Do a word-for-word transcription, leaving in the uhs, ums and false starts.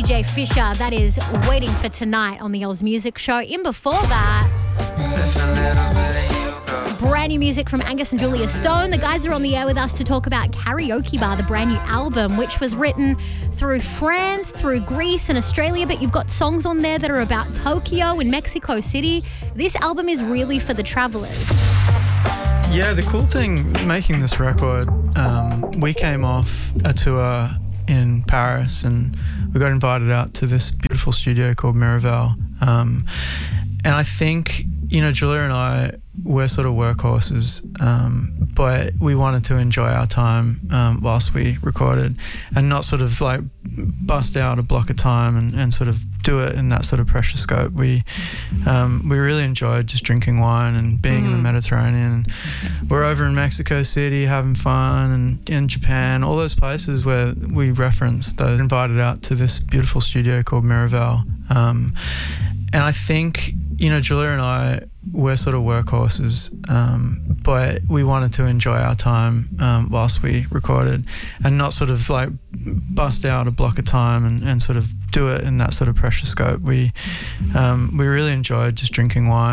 J Fisher. That is Waiting for Tonight on the Oz Music Show. In before that, brand new music from Angus and Julia Stone. The guys are on the air with us to talk about Karaoke Bar, the brand new album, which was written through France, through Greece and Australia, but you've got songs on there that are about Tokyo and Mexico City. This album is really for the travellers. Yeah, the cool thing making this record, um, we came off a tour in Paris and we got invited out to this beautiful studio called Miraval. Um, and I think, you know, Julia and I, we're sort of workhorses, um, but we wanted to enjoy our time um, whilst we recorded and not sort of like bust out a block of time and, and sort of do it in that sort of pressure scope. We um, we really enjoyed just drinking wine and being mm-hmm. in the Mediterranean. And we're over in Mexico City having fun, and in Japan, all those places where we referenced those, invited out to this beautiful studio called Miraval. Um, and I think, you know, Julia and I, we're sort of workhorses, um, but we wanted to enjoy our time um, whilst we recorded and not sort of like bust out a block of time and, and sort of do it in that sort of pressure scope. We um, we really enjoyed just drinking wine.